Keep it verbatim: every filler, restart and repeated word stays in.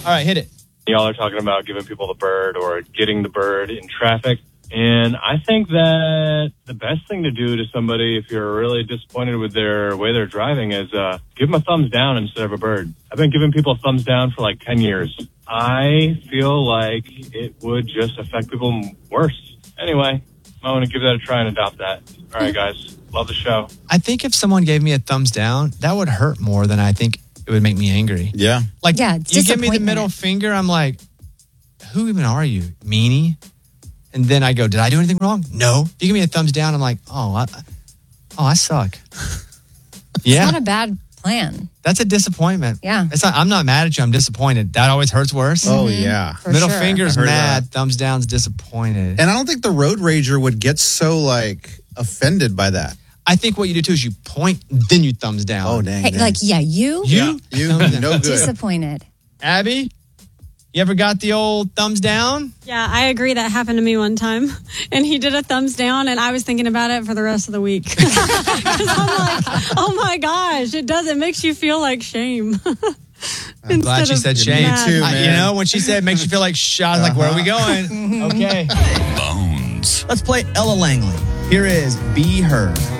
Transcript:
All right, hit it. Y'all are talking about giving people the bird or getting the bird in traffic. And I think that the best thing to do to somebody if you're really disappointed with their way they're driving is uh, give them a thumbs down instead of a bird. I've been giving people a thumbs down for like ten years. I feel like it would just affect people worse. Anyway, I want to give that a try and adopt that. All right, guys. Love the show. I think if someone gave me a thumbs down, that would hurt more than I think it would make me angry. Yeah. Like, Yeah, you give me the middle disappointment. finger, I'm like, who even are you? Meanie? And then I go, did I do anything wrong? No. You give me a thumbs down, I'm like, oh, I, oh, I suck. Yeah. It's not a bad plan. That's a disappointment. Yeah. It's not, I'm not mad at you. I'm disappointed. That always hurts worse. Oh, yeah. For Middle sure. finger's I heard mad. that. Thumbs down's disappointed. And I don't think the road rager would get so, like, offended by that. I think what you do too is you point, then you thumbs down. Oh, dang. Hey, dang. like, yeah, you? You? You, Thumbs down. no good. Disappointed. Abby, you ever got the old thumbs down? Yeah, I agree. That happened to me one time. And he did a thumbs down, and I was thinking about it for the rest of the week. Because I'm like, oh my gosh, it does. It makes you feel like shame. I'm glad she said shame. mad. too, I- man. you know, when she said it makes you feel like shot, I was like, where are we going? Okay. Bones. Let's play Ella Langley. Here is Be Her.